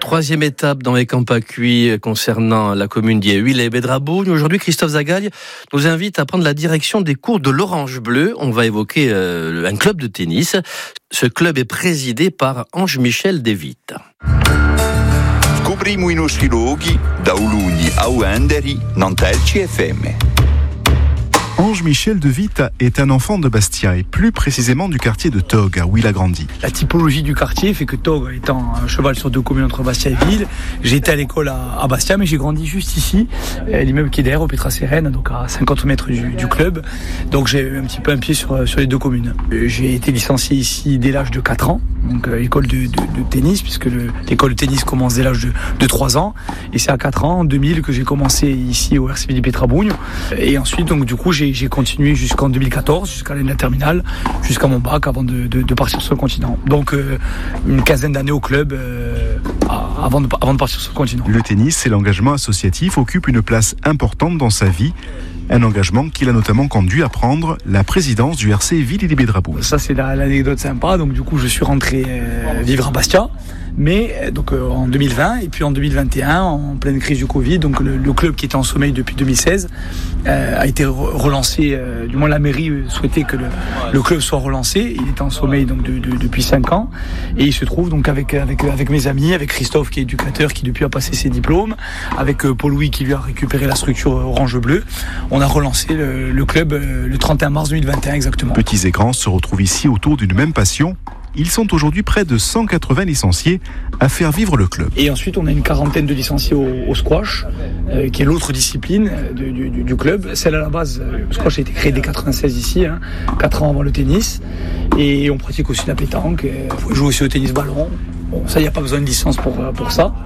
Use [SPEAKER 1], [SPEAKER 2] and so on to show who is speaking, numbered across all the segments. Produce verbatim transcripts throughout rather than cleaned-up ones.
[SPEAKER 1] troisième étape dans les camps à cuits concernant la commune d'Yéhuil et Bedraboun. Aujourd'hui, Christophe Zagaille nous invite à prendre la direction des cours de l'Orange Bleu. On va évoquer euh, un club de tennis. Ce club est présidé par Ange-Michel Devitte.
[SPEAKER 2] Scopriamo i nostri luoghi da Ulugni a Uenderi, Nantelci F M.
[SPEAKER 3] Ange-Michel Devitte est un enfant de Bastia et plus précisément du quartier de Tog, où il a grandi.
[SPEAKER 4] La typologie du quartier fait que Tog étant un cheval sur deux communes entre Bastia et Ville, j'ai été à l'école à, à Bastia, mais j'ai grandi juste ici, à l'immeuble qui est derrière, au Petra Sérène, donc à cinquante mètres du, du club. Donc j'ai eu un petit peu un pied sur, sur les deux communes. J'ai été licencié ici dès l'âge de quatre ans, donc euh, école de, de, de tennis, puisque le, l'école de tennis commence dès l'âge de, de trois ans. Et c'est à quatre ans, en deux mille, que j'ai commencé ici au R C V Petraboun. Et ensuite, donc du coup, j'ai J'ai continué jusqu'en deux mille quatorze, jusqu'à l'année de la terminale, jusqu'à mon bac, avant de, de, de partir sur le continent. Donc euh, une quinzaine d'années au club euh, avant, de, avant de partir sur le continent.
[SPEAKER 3] Le tennis et l'engagement associatif occupent une place importante dans sa vie. Un engagement qui l'a notamment conduit à prendre la présidence du R C Villers-les-Bédraboun.
[SPEAKER 4] Ça, c'est la, l'anecdote sympa. Donc du coup, je suis rentré euh, vivre à Bastia. Mais donc euh, en deux mille vingt et puis en deux mille vingt et un, en pleine crise du Covid, donc le, le club qui était en sommeil depuis deux mille seize euh, a été re- relancé. Euh, du moins la mairie souhaitait que le, le club soit relancé. Il était en sommeil donc de, de, depuis cinq ans et il se trouve donc avec avec avec mes amis, avec Christophe qui est éducateur, qui depuis a passé ses diplômes, avec euh, Paul Louis qui lui a récupéré la structure Orange Bleu. On a relancé le, le club euh, le trente et un mars deux mille vingt et un exactement.
[SPEAKER 3] Petits et grands se retrouvent ici autour d'une même passion. Ils sont aujourd'hui près de cent quatre-vingts licenciés à faire vivre le club.
[SPEAKER 4] Et ensuite, on a une quarantaine de licenciés au, au squash, euh, qui est l'autre discipline du, du, du club. Celle à la base, le squash a été créé dès quatre-vingt-seize ici, hein, quatre ans avant le tennis. Et on pratique aussi la pétanque. On peut jouer aussi au tennis ballon. Bon, ça, il n'y a pas besoin de licence pour, pour ça.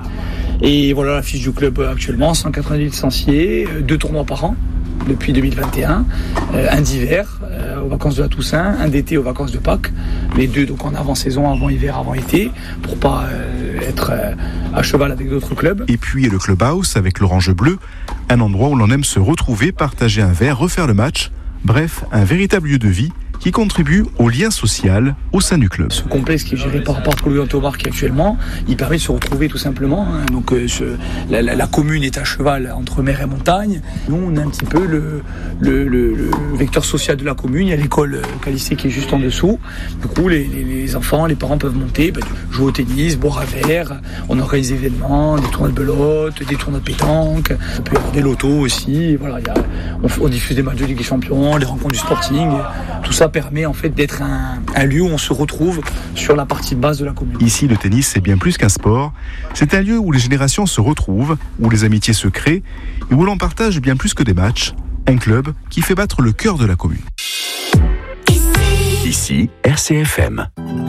[SPEAKER 4] Et voilà la fiche du club actuellement, cent quatre-vingt licenciés, deux tournois par an depuis deux mille vingt et un, euh, un d'hiver euh, aux vacances de la Toussaint, un d'été aux vacances de Pâques, les deux donc en avant-saison, avant-hiver, avant-été, pour pas euh, être euh, à cheval avec d'autres clubs.
[SPEAKER 3] Et puis le clubhouse avec l'Orange Bleu, un endroit où l'on aime se retrouver, partager un verre, refaire le match, bref, un véritable lieu de vie qui contribue au lien social au sein du club.
[SPEAKER 4] Ce complexe qui est géré par, par Paul Louis Antobar qui actuellement, il permet de se retrouver tout simplement. Hein. Donc euh, ce, la, la, la commune est à cheval entre mer et montagne. Nous, on a un petit peu le, le, le, le vecteur social de la commune. Il y a l'école euh, Calissé qui est juste en dessous. Du coup, les, les, les enfants, les parents peuvent monter, bah, jouer au tennis, boire un verre. On organise des événements, des tournois de belote, des tournois de pétanque. On peut y avoir des lotos aussi. Voilà, il y a, on, on diffuse des matchs de Ligue des Champions, des rencontres du Sporting. Tout ça permet en fait d'être un, un lieu où on se retrouve sur la partie basse de la commune.
[SPEAKER 3] Ici, le tennis, c'est bien plus qu'un sport. C'est un lieu où les générations se retrouvent, où les amitiés se créent et où l'on partage bien plus que des matchs. Un club qui fait battre le cœur de la commune.
[SPEAKER 2] Ici, R C F M.